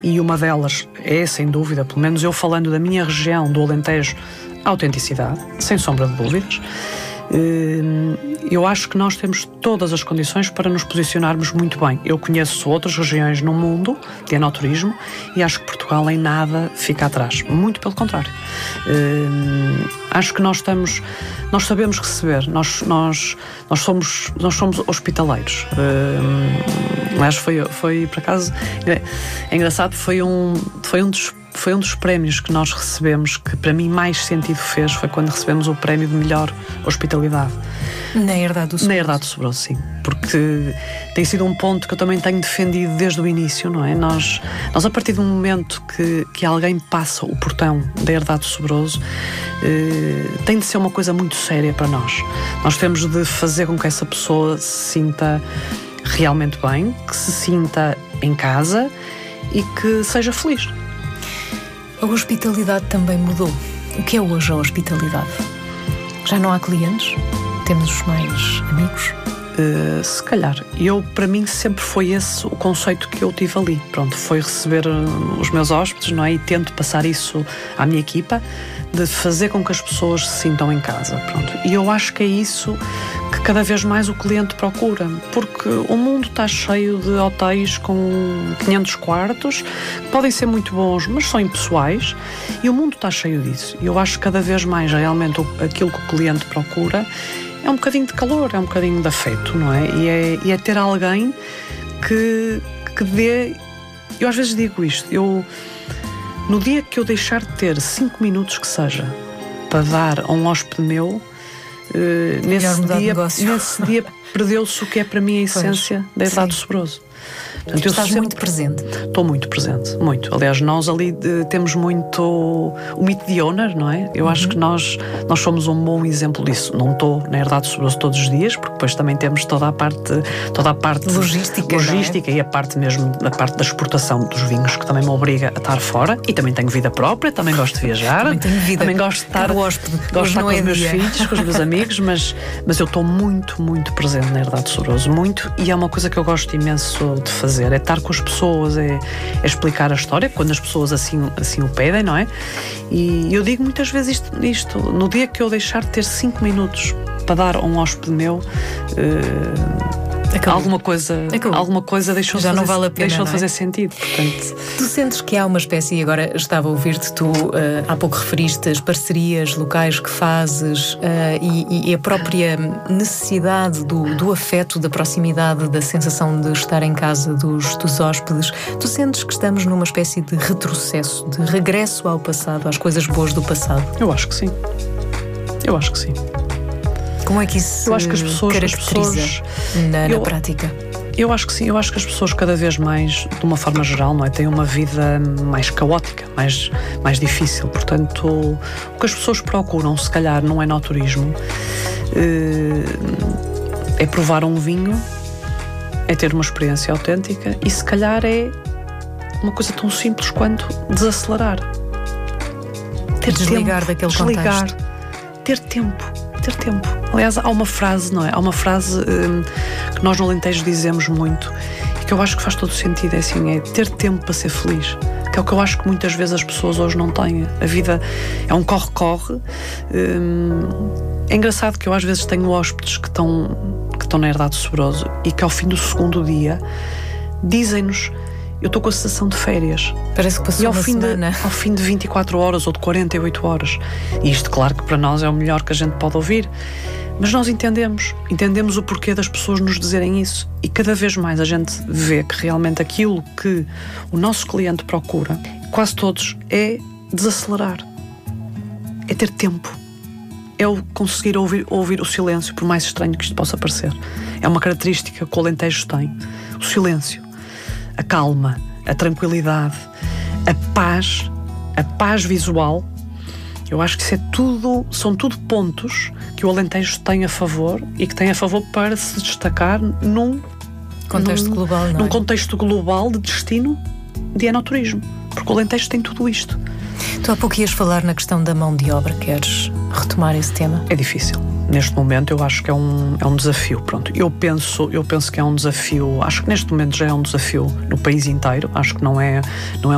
E uma delas é, sem dúvida, pelo menos eu falando da minha região, do Alentejo, a autenticidade, sem sombra de dúvidas. Eu acho que nós temos todas as condições para nos posicionarmos muito bem. Eu conheço outras regiões no mundo de enoturismo e acho que Portugal em nada fica atrás. Muito pelo contrário. Acho que nós sabemos receber, nós somos hospitaleiros. Mas foi por acaso, é engraçado, foi um dos prémios que nós recebemos que para mim mais sentido fez, foi quando recebemos o prémio de melhor hospitalidade. Na Herdade do Sobroso. Na Herdade do Sobroso, sim. Porque tem sido um ponto que eu também tenho defendido desde o início, não é? Nós a partir do momento que alguém passa o portão da Herdade do Sobroso, tem de ser uma coisa muito séria para nós. Nós temos de fazer com que essa pessoa se sinta realmente bem, que se sinta em casa e que seja feliz. A hospitalidade também mudou. O que é hoje a hospitalidade? Já não há clientes? Temos mais amigos? Se calhar. Para mim sempre foi esse o conceito que eu tive ali. Pronto, foi receber os meus hóspedes, não é? E tento passar isso à minha equipa, de fazer com que as pessoas se sintam em casa. Pronto. E eu acho que é isso que cada vez mais o cliente procura, porque o mundo está cheio de hotéis com 500 quartos, que podem ser muito bons, mas são impessoais, e o mundo está cheio disso. E eu acho que cada vez mais realmente aquilo que o cliente procura é um bocadinho de calor, é um bocadinho de afeto, não é? E é ter alguém que dê... Eu às vezes digo isto, no dia que eu deixar de ter 5 minutos que seja para dar a um hóspede meu, nesse dia perdeu-se o que é para mim a essência da Herdade do Sobroso. Portanto, estás muito presente. Estou muito presente, muito. Aliás, nós ali temos muito o mito de owner, não é? Eu acho que nós somos um bom exemplo disso. Não estou na Herdade do Sobroso todos os dias, porque depois também temos toda a parte logística, e a parte mesmo da parte da exportação dos vinhos, que também me obriga a estar fora. E também tenho vida própria, também gosto de viajar, também gosto de estar com os meus filhos, com os meus amigos, mas eu estou muito, muito presente na Herdade do Sobroso, muito, e é uma coisa que eu gosto imenso de fazer, é estar com as pessoas, é explicar a história, quando as pessoas assim o pedem, não é? E eu digo muitas vezes isto, no dia que eu deixar de ter 5 minutos para dar a um hóspede meu, alguma coisa deixou já não vale a pena, deixou de fazer sentido. Portanto, tu sentes que há uma espécie, e agora estava a ouvir-te, tu há pouco referiste as parcerias locais que fazes, e a própria necessidade do afeto, da proximidade, da sensação de estar em casa dos hóspedes. Tu sentes que estamos numa espécie de retrocesso, de regresso ao passado, às coisas boas do passado? Eu acho que sim. Como é que isso se caracteriza na prática? Eu acho que sim, eu acho que as pessoas cada vez mais, de uma forma geral, não é, têm uma vida mais caótica, mais difícil. Portanto, o que as pessoas procuram, se calhar, no enoturismo, é provar um vinho, é ter uma experiência autêntica e, se calhar, é uma coisa tão simples quanto desacelerar. Desligar daquele contexto. Ter tempo. Aliás, há uma frase, não é? Há uma frase que nós no Alentejo dizemos muito e que eu acho que faz todo sentido, é ter tempo para ser feliz, que é o que eu acho que muitas vezes as pessoas hoje não têm. A vida é um corre-corre. É engraçado que eu às vezes tenho hóspedes que estão na Herdade do Sobroso e que ao fim do segundo dia dizem-nos: eu estou com a sensação de férias. Parece que passou uma semana. Ao fim de 24 horas ou de 48 horas. E isto, claro, que para nós é o melhor que a gente pode ouvir. Mas nós entendemos o porquê das pessoas nos dizerem isso. E cada vez mais a gente vê que realmente aquilo que o nosso cliente procura, quase todos, é desacelerar. É ter tempo. É o conseguir ouvir o silêncio, por mais estranho que isto possa parecer. É uma característica que o Alentejo tem. O silêncio. A calma, a tranquilidade, a paz visual. Eu acho que isso são tudo pontos que o Alentejo tem a favor e que tem a favor para se destacar num contexto global, não é? Num contexto global de destino de enoturismo, porque o Alentejo tem tudo isto. Tu há pouco ias falar na questão da mão de obra, queres retomar esse tema? É difícil. Neste momento eu acho que é um desafio. Pronto, eu penso que é um desafio, acho que neste momento já é um desafio no país inteiro, acho que não é